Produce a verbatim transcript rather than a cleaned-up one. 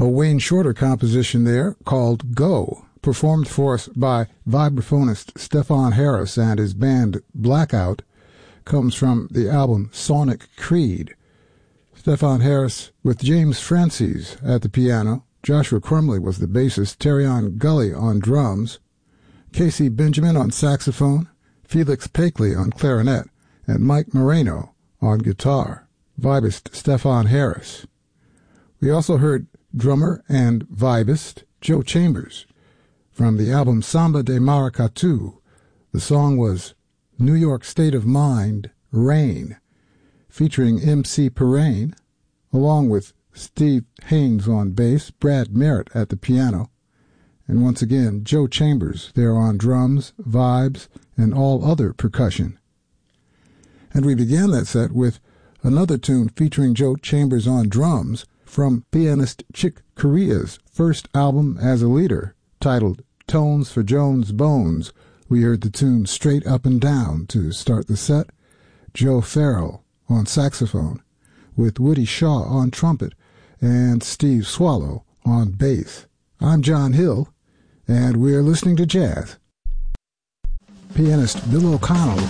A Wayne Shorter composition there called Go, performed for us by vibraphonist Stefan Harris and his band Blackout, comes from the album Sonic Creed. Stefan Harris with James Francis at the piano, Joshua Crumley was the bassist, Terrion Gully on drums, Casey Benjamin on saxophone, Felix Pakley on clarinet, and Mike Moreno on guitar. Vibist Stefan Harris. We also heard drummer and vibist Joe Chambers from the album Samba de Maracatu. The song was New York State of Mind, Rain, featuring M C Perrine, along with Steve Haynes on bass, Brad Merritt at the piano, and once again Joe Chambers there on drums, vibes, and all other percussion. And we began that set with another tune featuring Joe Chambers on drums from pianist Chick Corea's first album as a leader, titled Tones for Jones Bones. We heard the tune Straight Up and Down to start the set. Joe Farrell on saxophone, with Woody Shaw on trumpet and Steve Swallow on bass. I'm John Hill, and we're listening to jazz. Pianist Bill O'Connell